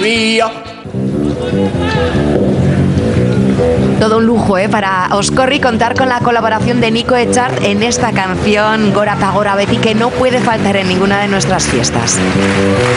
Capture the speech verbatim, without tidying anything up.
mía. Todo un lujo, ¿eh? Para Oscorri contar con la colaboración de Nico Echart en esta canción Gora ta Gora Beti, que no puede faltar en ninguna de nuestras fiestas.